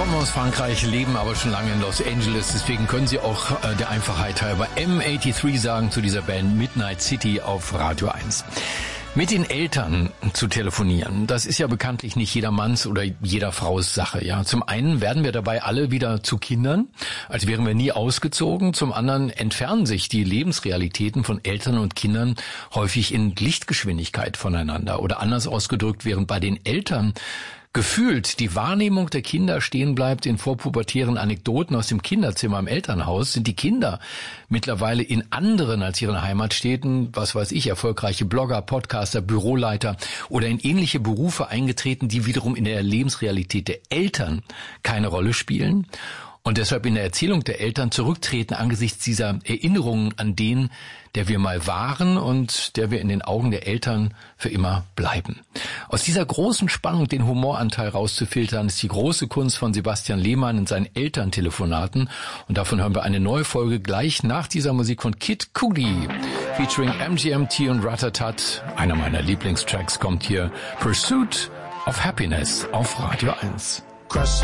Kommen aus Frankreich, leben aber schon lange in Los Angeles. Deswegen können Sie auch der Einfachheit halber M83 sagen zu dieser Band Midnight City auf Radio 1. Mit den Eltern zu telefonieren, das ist ja bekanntlich nicht jedermanns oder jeder Frau's Sache. Ja, zum einen werden wir dabei alle wieder zu Kindern, als wären wir nie ausgezogen. Zum anderen entfernen sich die Lebensrealitäten von Eltern und Kindern häufig in Lichtgeschwindigkeit voneinander. Oder anders ausgedrückt, während bei den Eltern gefühlt die Wahrnehmung der Kinder stehen bleibt in vorpubertären Anekdoten aus dem Kinderzimmer im Elternhaus, sind die Kinder mittlerweile in anderen als ihren Heimatstädten, was weiß ich, erfolgreiche Blogger, Podcaster, Büroleiter oder in ähnliche Berufe eingetreten, die wiederum in der Lebensrealität der Eltern keine Rolle spielen und deshalb in der Erzählung der Eltern zurücktreten angesichts dieser Erinnerungen an den, der wir mal waren und der wir in den Augen der Eltern für immer bleiben. Aus dieser großen Spannung den Humoranteil rauszufiltern, ist die große Kunst von Sebastian Lehmann in seinen Elterntelefonaten. Und davon hören wir eine neue Folge gleich nach dieser Musik von Kid Cudi, featuring MGMT und Ratatat. Einer meiner Lieblingstracks kommt hier, Pursuit of Happiness auf Radio 1. Crush